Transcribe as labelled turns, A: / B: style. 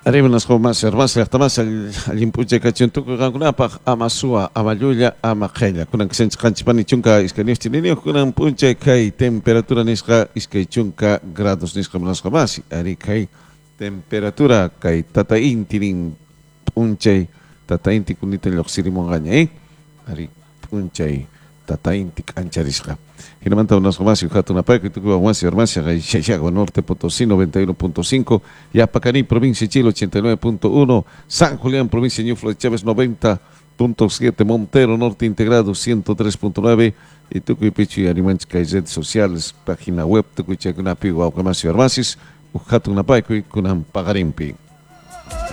A: Arriba nas comas hermas hasta alimpuche kachuntuku gangunapaq ama suwa ama llulla ama qhella kunan kisanchis qanchipani chunka iskay nifchinini kunan punche kay temperatura nisqa iskay chunka grados nisqa munasqa masi ari kay temperatura kay tata intirin punche tata inti kunita lluqsirimunqaña ari punche tata inti k'ancharisqa hinamanta munasqa masi hatunapayku tukuy wasi hermasi kay Shayagua Norte Potosí 91.5 Yapacani provincia de Chile 89.1 San Julián provincia de Ñuflo de Chávez 90.7 Montero Norte Integrado 103.9 y Tucuy Pichu y Arimanchca y redes sociales página web Tucuy Chacunapi Guaucamacio Armasis Ujatu Napaico y Kunam Pagarimpi.